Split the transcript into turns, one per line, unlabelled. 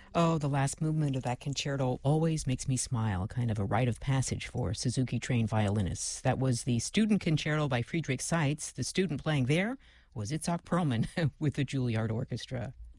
Oh, the last movement of that concerto always makes me smile, kind of a rite of passage for Suzuki trained violinists. That was the student concerto by Friedrich Seitz. The student playing there was Itzhak Perlman with the Juilliard Orchestra.